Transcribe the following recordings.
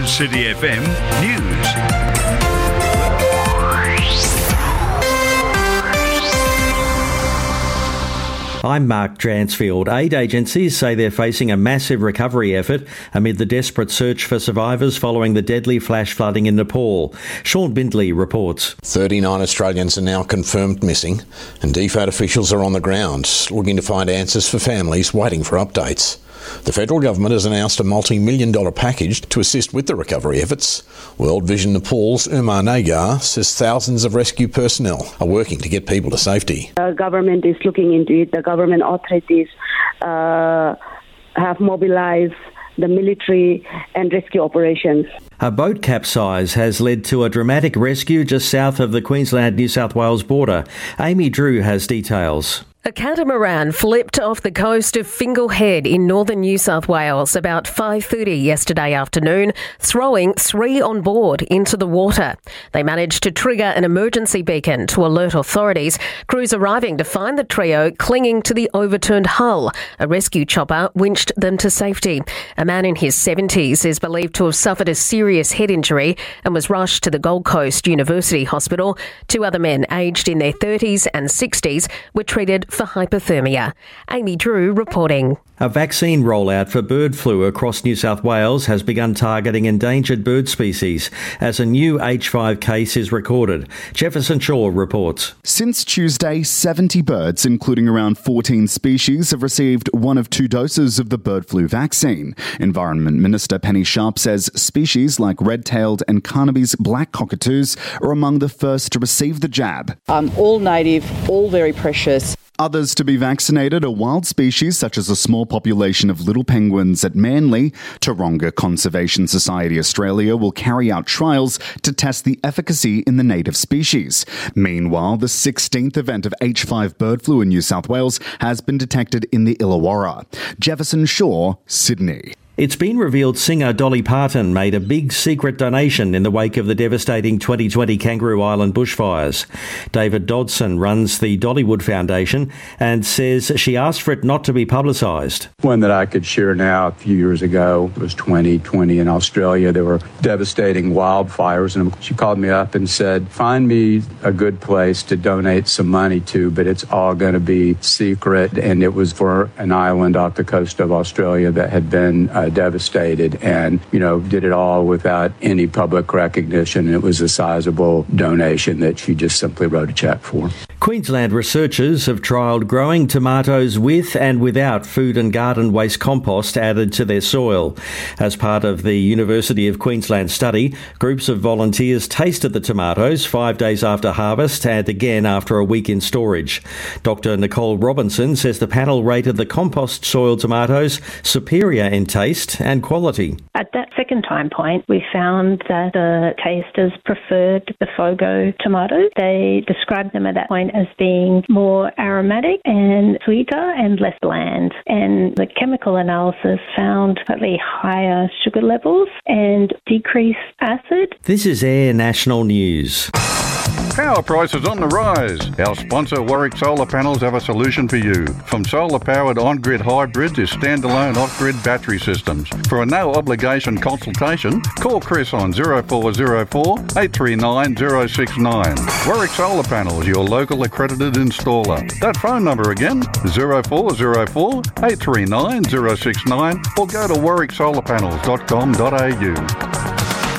City FM News. I'm Mark Dransfield. Aid agencies say they're facing a massive recovery effort amid the desperate search for survivors following the deadly flash flooding in Nepal. Sean Bindley reports. 39 Australians are now confirmed missing, and DFAT officials are on the ground looking to find answers for families waiting for updates. The federal government has announced a multi-million-dollar package to assist with the recovery efforts. World Vision Nepal's Umar Nagar says thousands of rescue personnel are working to get people to safety. The government is looking into it. The government authorities have mobilized the military and rescue operations. A boat capsize has led to a dramatic rescue just south of the Queensland-New South Wales border. Amy Drew has details. A catamaran flipped off the coast of Fingal Head in northern New South Wales about 5:30 yesterday afternoon, throwing 3 on board into the water. They managed to trigger an emergency beacon to alert authorities. Crews arriving to find the trio clinging to the overturned hull. A rescue chopper winched them to safety. A man in his 70s is believed to have suffered a serious head injury and was rushed to the Gold Coast University Hospital. 2 other men aged in their 30s and 60s were treated for hypothermia. Amy Drew reporting. A vaccine rollout for bird flu across New South Wales has begun targeting endangered bird species as a new H5 case is recorded. Jefferson Shaw reports. Since Tuesday, 70 birds, including around 14 species, have received 1 of 2 doses of the bird flu vaccine. Environment Minister Penny Sharp says species like red-tailed and Carnaby's black cockatoos are among the first to receive the jab. All native, all very precious. Others to be vaccinated are wild species such as a small population of little penguins at Manly. Taronga Conservation Society Australia will carry out trials to test the efficacy in the native species. Meanwhile, the 16th event of H5 bird flu in New South Wales has been detected in the Illawarra. Jefferson Shaw, Sydney. It's been revealed singer Dolly Parton made a big secret donation in the wake of the devastating 2020 Kangaroo Island bushfires. David Dodson runs the Dollywood Foundation and says she asked for it not to be publicised. One that I could share now, a few years ago, it was 2020 in Australia. There were devastating wildfires, and she called me up and said, find me a good place to donate some money to, but it's all going to be secret. And it was for an island off the coast of Australia that had been devastated, and, did it all without any public recognition. It was a sizable donation that she just simply wrote a check for. Queensland researchers have trialled growing tomatoes with and without food and garden waste compost added to their soil. As part of the University of Queensland study, groups of volunteers tasted the tomatoes 5 days after harvest and again after a week in storage. Dr. Nicole Robinson says the panel rated the compost soil tomatoes superior in taste and quality. At that second time point, we found that the tasters preferred the Fogo tomatoes. They described them at that point as being more aromatic and sweeter and less bland. And the chemical analysis found slightly higher sugar levels and decreased acid. This is Air National News. Power prices on the rise. Our sponsor Warwick Solar Panels have a solution for you. From solar-powered on-grid hybrids to standalone off-grid battery systems. For a no-obligation consultation, call Chris on 0404 839 069. Warwick Solar Panels, your local accredited installer. That phone number again, 0404 839 069, or go to warwicksolarpanels.com.au.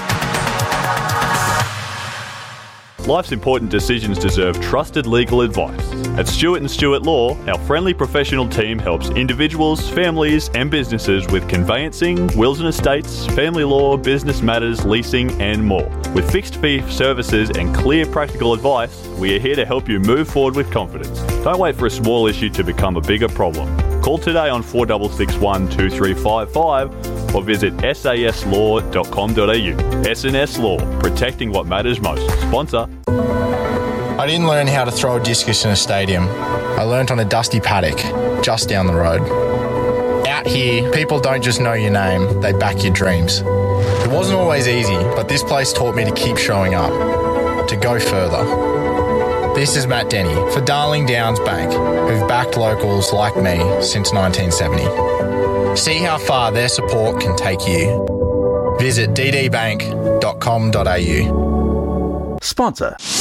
Life's important decisions deserve trusted legal advice. At Stewart & Stewart Law, our friendly professional team helps individuals, families and businesses with conveyancing, wills and estates, family law, business matters, leasing and more. With fixed fee services and clear practical advice, we are here to help you move forward with confidence. Don't wait for a small issue to become a bigger problem. Call today on 4661 2355 or visit saslaw.com.au. S&S Law, protecting what matters most. Sponsor. I didn't learn how to throw a discus in a stadium. I learnt on a dusty paddock just down the road. Out here, people don't just know your name, they back your dreams. It wasn't always easy, but this place taught me to keep showing up, to go further. This is Matt Denny for Darling Downs Bank, who've backed locals like me since 1970. See how far their support can take you. Visit ddbank.com.au. Sponsor.